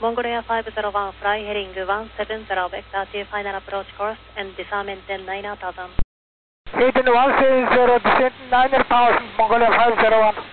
Mongolia 501, fly heading 170, vector to final approach course and disarmament 9,000. Heading 170, descent 9,000, Mongolia 501.